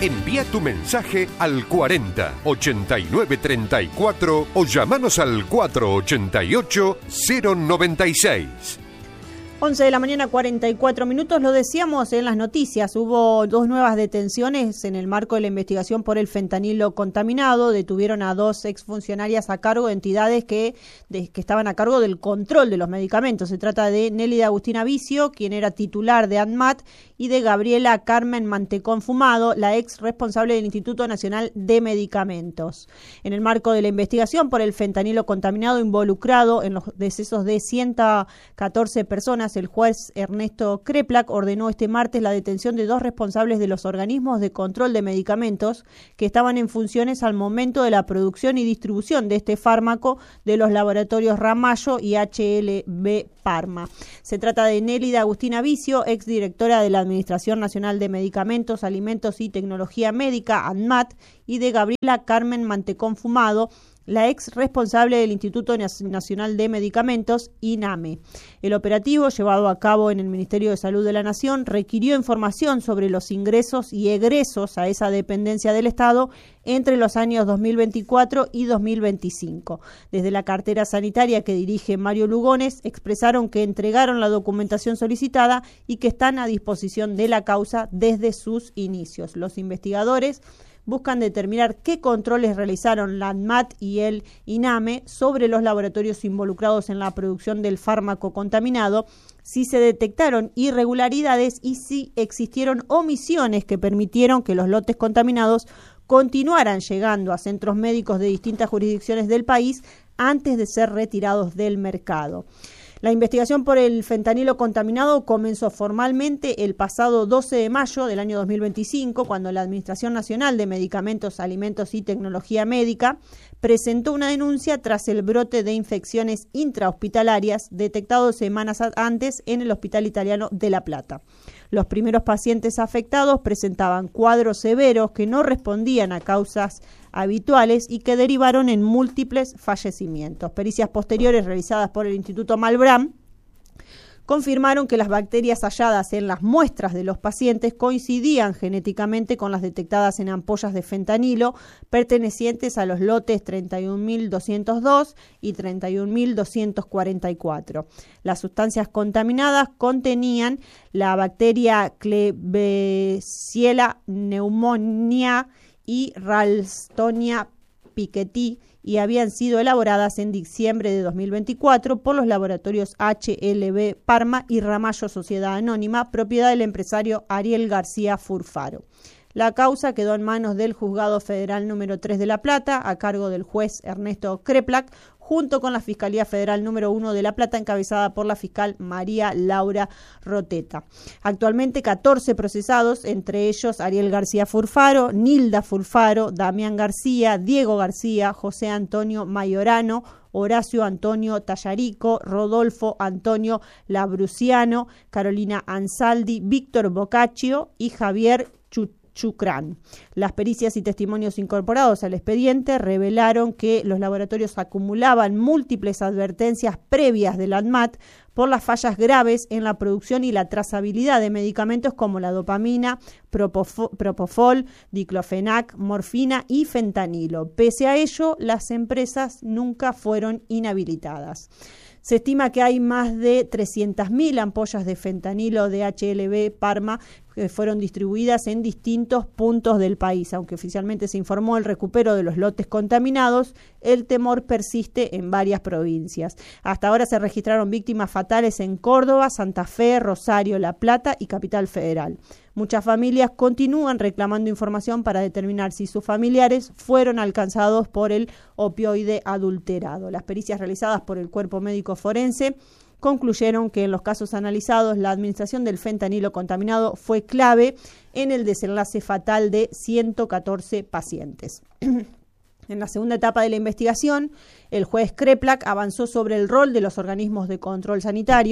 Envía tu mensaje al 40 89 34 o llamanos al 488 096. 11 de la mañana, 44 minutos. Lo decíamos en las noticias, hubo 2 nuevas detenciones en el marco de la investigación por el fentanilo contaminado. Detuvieron a 2 exfuncionarias a cargo de entidades que estaban a cargo del control de los medicamentos. Se trata de Nélida Agustina Vicio, quien era titular de ANMAT, y de Gabriela Carmen Mantecón Fumado, la ex responsable del Instituto Nacional de Medicamentos. En el marco de la investigación por el fentanilo contaminado involucrado en los decesos de 114 personas, el juez Ernesto Kreplak ordenó este martes la detención de 2 responsables de los organismos de control de medicamentos que estaban en funciones al momento de la producción y distribución de este fármaco de los laboratorios Ramallo y HLB Parma. Se trata de Nélida Agustina Vicio, exdirectora de la Administración Nacional de Medicamentos, Alimentos y Tecnología Médica, ANMAT, y de Gabriela Carmen Mantecón Fumado, la ex responsable del Instituto Nacional de Medicamentos, INAME. El operativo, llevado a cabo en el Ministerio de Salud de la Nación, requirió información sobre los ingresos y egresos a esa dependencia del Estado entre los años 2024 y 2025. Desde la cartera sanitaria que dirige Mario Lugones, expresaron que entregaron la documentación solicitada y que están a disposición de la causa desde sus inicios. Los investigadores buscan determinar qué controles realizaron la ANMAT y el INAME sobre los laboratorios involucrados en la producción del fármaco contaminado, si se detectaron irregularidades y si existieron omisiones que permitieron que los lotes contaminados continuaran llegando a centros médicos de distintas jurisdicciones del país antes de ser retirados del mercado. La investigación por el fentanilo contaminado comenzó formalmente el pasado 12 de mayo del año 2025, cuando la Administración Nacional de Medicamentos, Alimentos y Tecnología Médica presentó una denuncia tras el brote de infecciones intrahospitalarias detectado semanas antes en el Hospital Italiano de La Plata. Los primeros pacientes afectados presentaban cuadros severos que no respondían a causas habituales y que derivaron en múltiples fallecimientos. Pericias posteriores realizadas por el Instituto Malbrán confirmaron que las bacterias halladas en las muestras de los pacientes coincidían genéticamente con las detectadas en ampollas de fentanilo pertenecientes a los lotes 31.202 y 31.244. Las sustancias contaminadas contenían la bacteria Klebsiella pneumoniae y Ralstonia piquetii y habían sido elaboradas en diciembre de 2024 por los laboratorios HLB Parma y Ramallo Sociedad Anónima, propiedad del empresario Ariel García Furfaro. La causa quedó en manos del Juzgado Federal número 3 de La Plata, a cargo del juez Ernesto Kreplak, junto con la Fiscalía Federal número 1 de La Plata, encabezada por la fiscal María Laura Roteta. Actualmente 14 procesados, entre ellos Ariel García Furfaro, Nilda Furfaro, Damián García, Diego García, José Antonio Mayorano, Horacio Antonio Tallarico, Rodolfo Antonio Labruciano, Carolina Ansaldi, Víctor Boccaccio y Javier Chucrán. Las pericias y testimonios incorporados al expediente revelaron que los laboratorios acumulaban múltiples advertencias previas de la ANMAT por las fallas graves en la producción y la trazabilidad de medicamentos como la dopamina, propofol, diclofenac, morfina y fentanilo. Pese a ello, las empresas nunca fueron inhabilitadas. Se estima que hay más de 300.000 ampollas de fentanilo de HLB Parma que fueron distribuidas en distintos puntos del país. Aunque oficialmente se informó el recupero de los lotes contaminados, el temor persiste en varias provincias. Hasta ahora se registraron víctimas fatales en Córdoba, Santa Fe, Rosario, La Plata y Capital Federal. Muchas familias continúan reclamando información para determinar si sus familiares fueron alcanzados por el opioide adulterado. Las pericias realizadas por el Cuerpo Médico Forense concluyeron que en los casos analizados la administración del fentanilo contaminado fue clave en el desenlace fatal de 114 pacientes. En la segunda etapa de la investigación, el juez Kreplak avanzó sobre el rol de los organismos de control sanitario.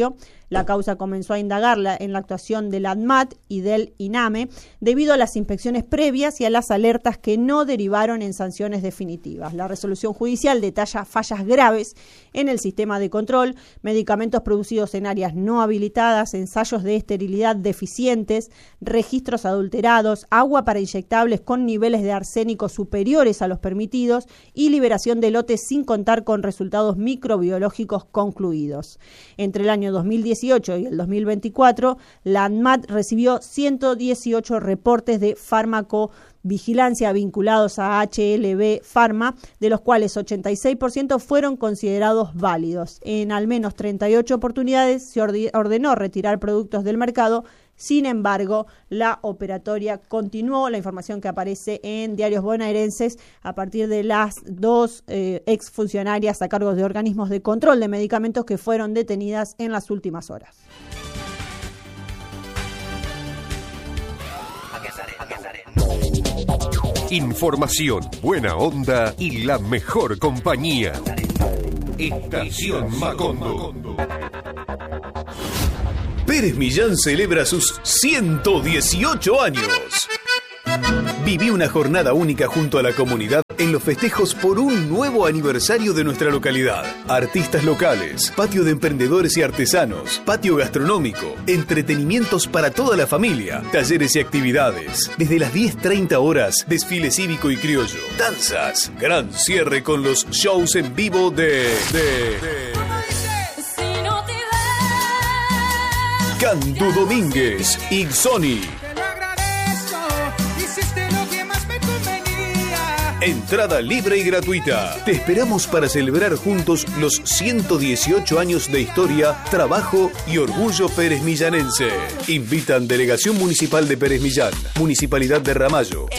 La causa comenzó a indagarla en la actuación del ANMAT y del INAME debido a las inspecciones previas y a las alertas que no derivaron en sanciones definitivas. La resolución judicial detalla fallas graves en el sistema de control, medicamentos producidos en áreas no habilitadas, ensayos de esterilidad deficientes, registros adulterados, agua para inyectables con niveles de arsénico superiores a los permitidos y liberación de lotes sin contar con resultados microbiológicos concluidos. Entre el año 2018 y el 2024, la ANMAT recibió 118 reportes de farmacovigilancia vinculados a HLB Pharma, de los cuales 86% fueron considerados válidos. En al menos 38 oportunidades se ordenó retirar productos del mercado. Sin embargo, la operatoria continuó. La información que aparece en diarios bonaerenses a partir de las dos exfuncionarias a cargo de organismos de control de medicamentos que fueron detenidas en las últimas horas. Información, buena onda y la mejor compañía. Estación Macondo. Pérez Millán celebra sus 118 años. Viví una jornada única junto a la comunidad en los festejos por un nuevo aniversario de nuestra localidad. Artistas locales, patio de emprendedores y artesanos, patio gastronómico, entretenimientos para toda la familia, talleres y actividades. Desde las 10:30 horas, desfile cívico y criollo, danzas, gran cierre con los shows en vivo de Candú Domínguez y Sony. Entrada libre y gratuita. Te esperamos para celebrar juntos los 118 años de historia, trabajo y orgullo pérezmillanense. Invitan Delegación Municipal de Pérez Millán, Municipalidad de Ramallo,